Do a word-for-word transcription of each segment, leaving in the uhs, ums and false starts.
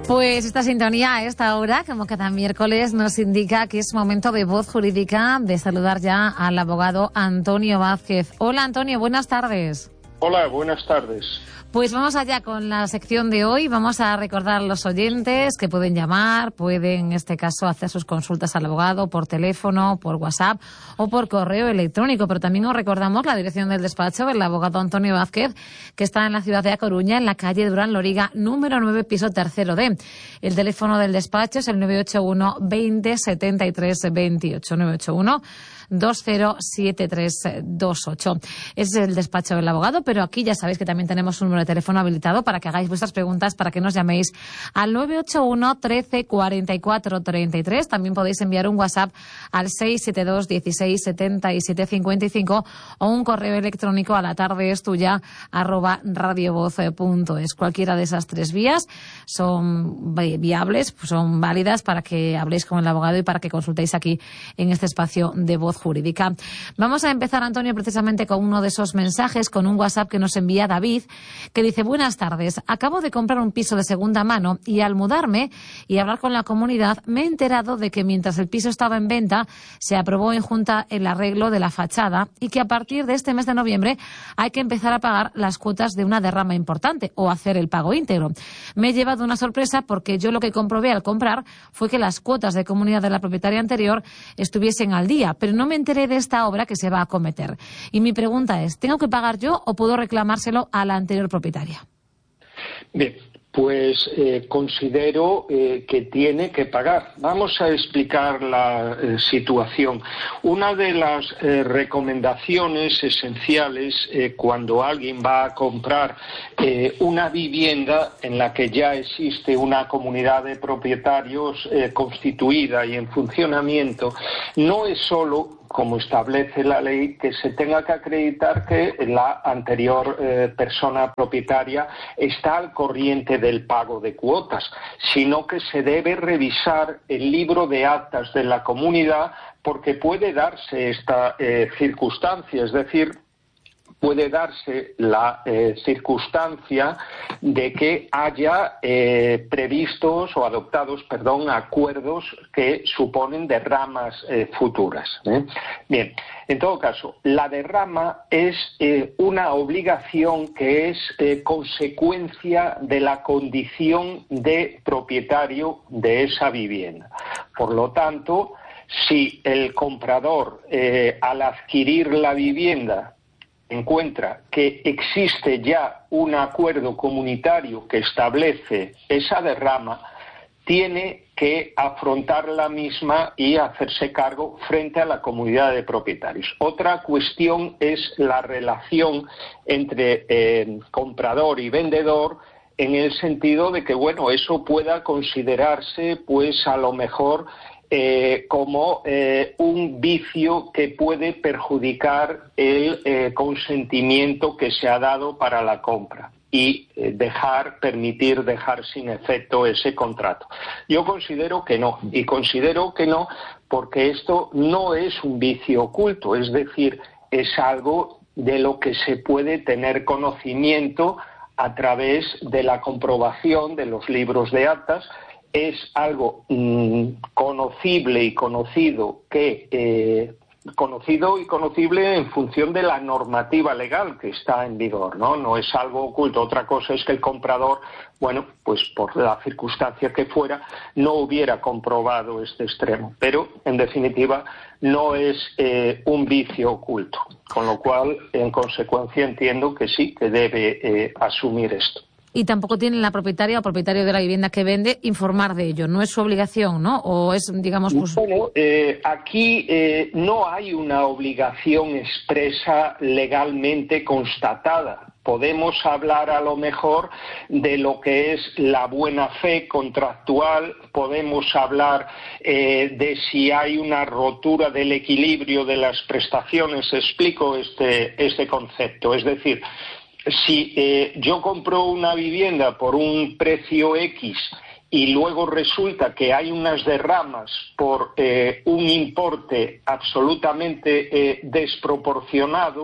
Pues esta sintonía a esta hora, como cada miércoles, nos indica que es momento de Voz Jurídica, de saludar ya al abogado Antonio Vázquez. Hola Antonio, buenas tardes. Hola, buenas tardes. Pues vamos allá con la sección de hoy. Vamos a recordar a los oyentes que pueden llamar, pueden en este caso hacer sus consultas al abogado por teléfono, por WhatsApp o por correo electrónico. Pero también os recordamos la dirección del despacho del abogado Antonio Vázquez, que está en la ciudad de A Coruña, en la calle Durán Loriga, número nueve, piso tercero D. El teléfono del despacho es el nueve ocho uno veinte setenta y tres veintiocho, nueve ocho uno dos cero siete tres dos ocho. Es el despacho del abogado, pero aquí ya sabéis que también tenemos un número de teléfono habilitado para que hagáis vuestras preguntas, para que nos llaméis al nueve ocho uno trece cuarenta y cuatro treinta y tres. También podéis enviar un WhatsApp al seis siete dos dieciséis setenta y siete cincuenta y cinco o un correo electrónico a la tarde es tuya arroba radiovoz punto es. Cualquiera de esas tres vías son viables, son válidas para que habléis con el abogado y para que consultéis aquí en este espacio de Voz Jurídica. Vamos a empezar, Antonio, precisamente con uno de esos mensajes, con un WhatsApp que nos envía David, que dice: buenas tardes, acabo de comprar un piso de segunda mano y al mudarme y hablar con la comunidad me he enterado de que mientras el piso estaba en venta se aprobó en junta el arreglo de la fachada y que a partir de este mes de noviembre hay que empezar a pagar las cuotas de una derrama importante o hacer el pago íntegro. Me he llevado una sorpresa porque yo lo que comprobé al comprar fue que las cuotas de comunidad de la propietaria anterior estuviesen al día, pero no me enteré de esta obra que se va a acometer. Y mi pregunta es, ¿tengo que pagar yo o puedo reclamárselo a la anterior propietaria? Bien, pues eh, considero eh, que tiene que pagar. Vamos a explicar la eh, situación. Una de las eh, recomendaciones esenciales eh, cuando alguien va a comprar eh, una vivienda en la que ya existe una comunidad de propietarios eh, constituida y en funcionamiento, no es solo, como establece la ley, que se tenga que acreditar que la anterior eh, persona propietaria está al corriente del pago de cuotas, sino que se debe revisar el libro de actas de la comunidad, porque puede darse esta eh, circunstancia, es decir, puede darse la eh, circunstancia de que haya eh, previstos o adoptados, perdón, acuerdos que suponen derramas eh, futuras. ¿eh? Bien, en todo caso, la derrama es eh, una obligación que es eh, consecuencia de la condición de propietario de esa vivienda. Por lo tanto, si el comprador, eh, al adquirir la vivienda, encuentra que existe ya un acuerdo comunitario que establece esa derrama, tiene que afrontar la misma y hacerse cargo frente a la comunidad de propietarios. Otra cuestión es la relación entre eh, comprador y vendedor, en el sentido de que, bueno, eso pueda considerarse, pues, a lo mejor Eh, como eh, un vicio que puede perjudicar el eh, consentimiento que se ha dado para la compra y eh, dejar, permitir dejar sin efecto ese contrato. Yo considero que no, y considero que no porque esto no es un vicio oculto, es decir, es algo de lo que se puede tener conocimiento a través de la comprobación de los libros de actas. Es algo mmm, conocible y conocido que eh, conocido y conocible en función de la normativa legal que está en vigor, ¿no? No es algo oculto. Otra cosa es que el comprador, bueno, pues por la circunstancia que fuera, no hubiera comprobado este extremo. Pero, en definitiva, no es eh, un vicio oculto. Con lo cual, en consecuencia, entiendo que sí, que debe eh, asumir esto. Y tampoco tiene la propietaria o propietario de la vivienda que vende informar de ello. No es su obligación, ¿no? O es, digamos, pues... Bueno, eh, aquí eh, no hay una obligación expresa legalmente constatada. Podemos hablar a lo mejor de lo que es la buena fe contractual, podemos hablar eh, de si hay una rotura del equilibrio de las prestaciones. Explico este, este concepto. Es decir, si eh, yo compro una vivienda por un precio X y luego resulta que hay unas derramas por eh, un importe absolutamente eh, desproporcionado,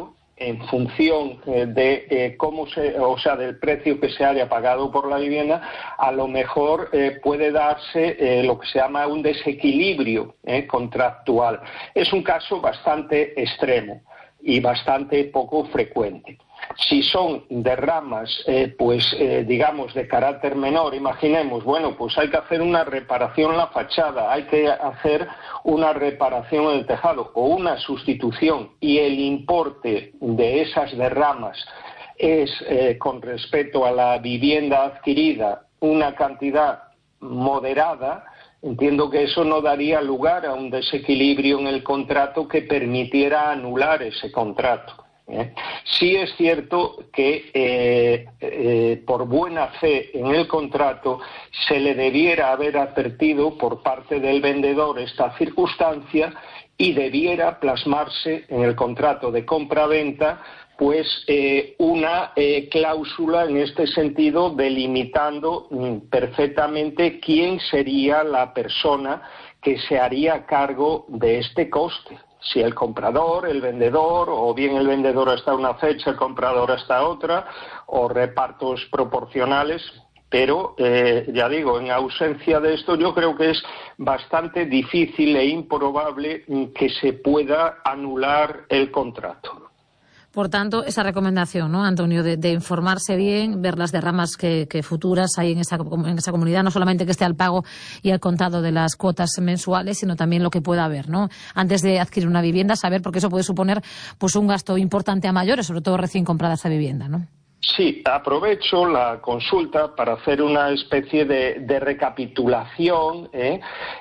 en función eh, de eh, cómo se, o sea, del precio que se haya pagado por la vivienda, a lo mejor eh, puede darse eh, lo que se llama un desequilibrio eh, contractual. Es un caso bastante extremo y bastante poco frecuente. Si son derramas, eh, pues eh, digamos de carácter menor, imaginemos, bueno, pues hay que hacer una reparación en la fachada, hay que hacer una reparación en el tejado o una sustitución, y el importe de esas derramas es, eh, con respecto a la vivienda adquirida, una cantidad moderada, entiendo que eso no daría lugar a un desequilibrio en el contrato que permitiera anular ese contrato. ¿Eh? Sí es cierto que eh, eh, por buena fe en el contrato se le debiera haber advertido por parte del vendedor esta circunstancia y debiera plasmarse en el contrato de compra-venta pues eh, una eh, cláusula en este sentido, delimitando mm, perfectamente quién sería la persona que se haría cargo de este coste. Si el comprador, el vendedor, o bien el vendedor hasta una fecha, el comprador hasta otra, o repartos proporcionales. Pero, eh, ya digo, en ausencia de esto, yo creo que es bastante difícil e improbable que se pueda anular el contrato. Por tanto, esa recomendación, ¿no, Antonio? De, de informarse bien, ver las derramas que, que futuras hay en esa, en esa comunidad, no solamente que esté al pago y al contado de las cuotas mensuales, sino también lo que pueda haber, ¿no? Antes de adquirir una vivienda, saber, porque eso puede suponer pues un gasto importante a mayores, sobre todo recién comprada esa vivienda, ¿no? Sí, aprovecho la consulta para hacer una especie de, de recapitulación, ¿eh?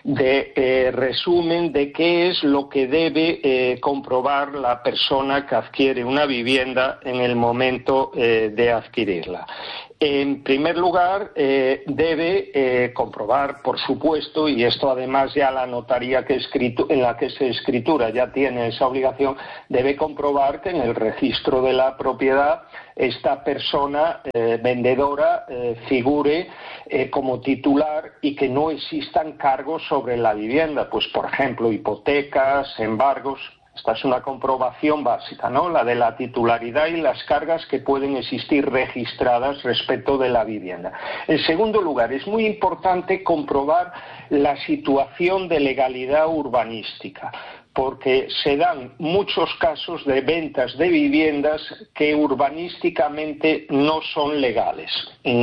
de eh, resumen de qué es lo que debe eh, comprobar la persona que adquiere una vivienda en el momento eh, de adquirirla. En primer lugar, eh, debe eh, comprobar, por supuesto, y esto además ya la notaría que escritu- en la que se escritura ya tiene esa obligación, debe comprobar que en el registro de la propiedad esta persona eh, vendedora eh, figure eh, como titular y que no existan cargos sobre la vivienda, pues por ejemplo hipotecas, embargos. Esta es una comprobación básica, ¿no? La de la titularidad y las cargas que pueden existir registradas respecto de la vivienda. En segundo lugar, es muy importante comprobar la situación de legalidad urbanística, porque se dan muchos casos de ventas de viviendas que urbanísticamente no son legales.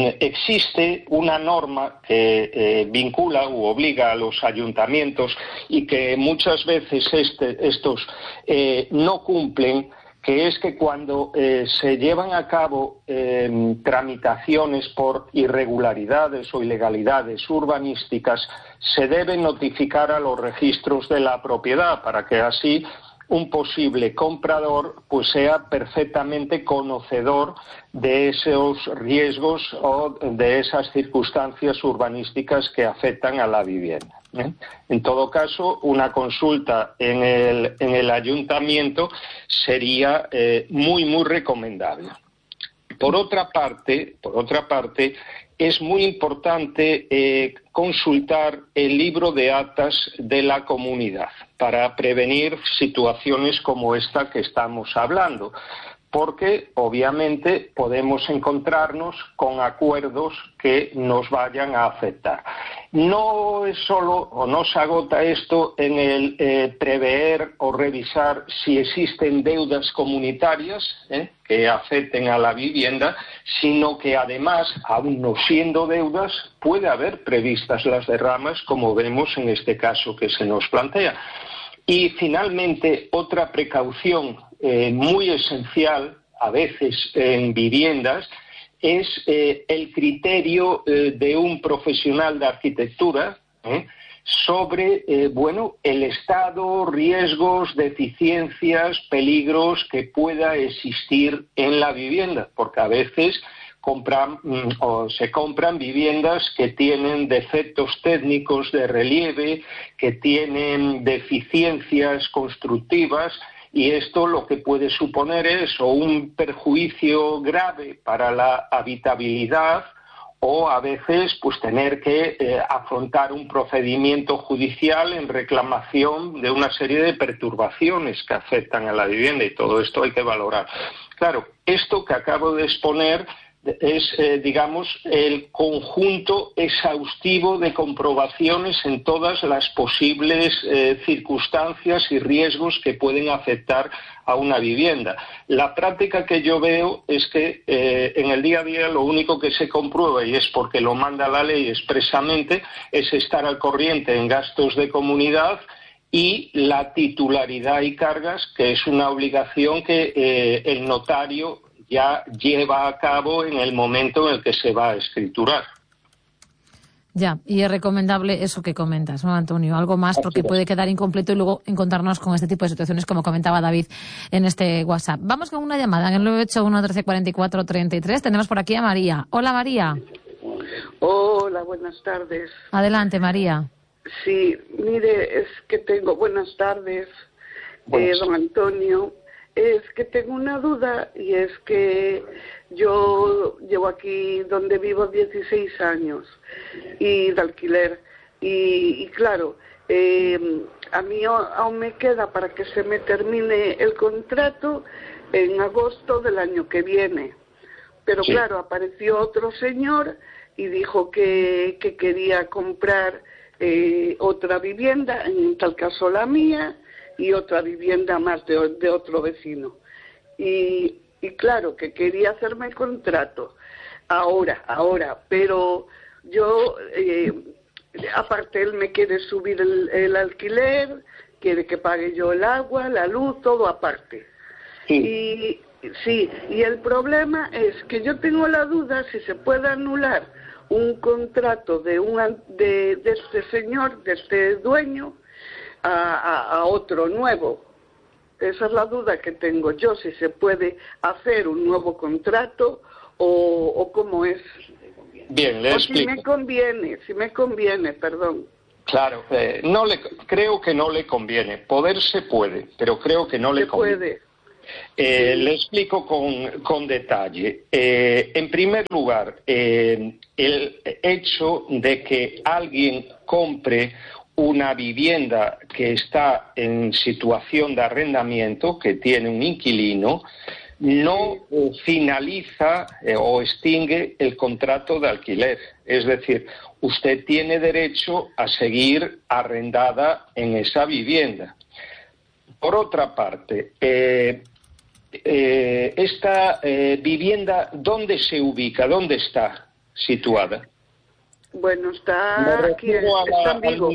Existe una norma que eh, vincula u obliga a los ayuntamientos y que muchas veces este, estos eh, no cumplen, que es que cuando eh, se llevan a cabo eh, tramitaciones por irregularidades o ilegalidades urbanísticas, se debe notificar a los registros de la propiedad para que así un posible comprador pues sea perfectamente conocedor de esos riesgos o de esas circunstancias urbanísticas que afectan a la vivienda. ¿eh? En todo caso, una consulta en el, en el ayuntamiento sería eh, muy, muy recomendable. Por otra parte, por otra parte, es muy importante eh, consultar el libro de actas de la comunidad para prevenir situaciones como esta que estamos hablando, porque obviamente podemos encontrarnos con acuerdos que nos vayan a afectar. No es solo, o no se agota esto en el eh, prever o revisar si existen deudas comunitarias ¿eh? que afecten a la vivienda, sino que además, aun no siendo deudas, puede haber previstas las derramas, como vemos en este caso que se nos plantea. Y finalmente, otra precaución eh, muy esencial, a veces en viviendas, es eh, el criterio eh, de un profesional de arquitectura ¿eh? sobre eh, bueno, el estado, riesgos, deficiencias, peligros que pueda existir en la vivienda, porque a veces compran o se compran viviendas que tienen defectos técnicos de relieve, que tienen deficiencias constructivas, y esto lo que puede suponer es o un perjuicio grave para la habitabilidad o a veces pues tener que eh, afrontar un procedimiento judicial en reclamación de una serie de perturbaciones que afectan a la vivienda, y todo esto hay que valorar. Claro, esto que acabo de exponer es, eh, digamos, el conjunto exhaustivo de comprobaciones en todas las posibles eh, circunstancias y riesgos que pueden afectar a una vivienda. La práctica que yo veo es que eh, en el día a día lo único que se comprueba, y es porque lo manda la ley expresamente, es estar al corriente en gastos de comunidad y la titularidad y cargas, que es una obligación que eh, el notario ya lleva a cabo en el momento en el que se va a escriturar. Ya, y es recomendable eso que comentas, ¿no, Antonio? Algo más, porque puede quedar incompleto y luego encontrarnos con este tipo de situaciones, como comentaba David en este WhatsApp. Vamos con una llamada en el nueve ocho uno, trece, cuarenta y cuatro, treinta y tres. Tenemos por aquí a María. Hola, María. Hola, buenas tardes. Adelante, María. Sí, mire, es que tengo... Buenas tardes, eh, don Antonio. Es que tengo una duda, y es que yo llevo aquí donde vivo dieciséis años y de alquiler, y, y claro, eh, a mí aún me queda para que se me termine el contrato en agosto del año que viene, pero sí. Claro, apareció otro señor y dijo que, que quería comprar eh, otra vivienda, en tal caso la mía, y otra vivienda más de, de otro vecino. Y, y claro, que quería hacerme el contrato ahora, ahora, pero yo, eh, aparte él me quiere subir el, el alquiler, quiere que pague yo el agua, la luz, todo aparte. Sí. Y sí, y el problema es que yo tengo la duda si se puede anular un contrato de, una, de, de este señor, de este dueño, A, a, a otro nuevo. Esa es la duda que tengo yo, si se puede hacer un nuevo contrato o, o cómo es. Bien, le o explico. si me conviene, si me conviene, perdón. Claro, eh, no le, creo que no le conviene. Poder se puede, pero creo que no le se conviene. Puede. Eh, sí. Le explico con, con detalle. Eh, en primer lugar, eh, el hecho de que alguien compre una vivienda que está en situación de arrendamiento, que tiene un inquilino, no eh, finaliza eh, o extingue el contrato de alquiler. Es decir, usted tiene derecho a seguir arrendada en esa vivienda. Por otra parte, eh, eh, esta eh, vivienda, ¿dónde se ubica? ¿Dónde está situada? Bueno, está aquí, en, está en Vigo.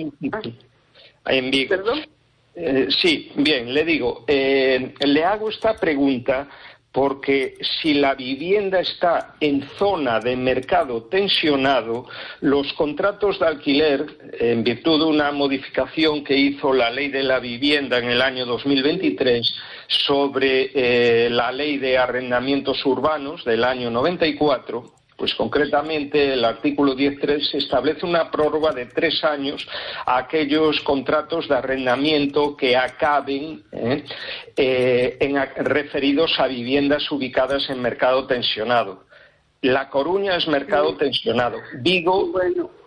Ah. En Vigo. ¿Perdón? Eh, sí, bien, le digo, eh, le hago esta pregunta porque si la vivienda está en zona de mercado tensionado, los contratos de alquiler, en virtud de una modificación que hizo la Ley de la Vivienda en el año dos mil veintitrés sobre eh, la Ley de Arrendamientos Urbanos del año noventa y cuatro, pues concretamente el artículo diez punto tres establece una prórroga de tres años a aquellos contratos de arrendamiento que acaben eh, eh, en, referidos a viviendas ubicadas en mercado tensionado. La Coruña es mercado tensionado. Vigo bueno.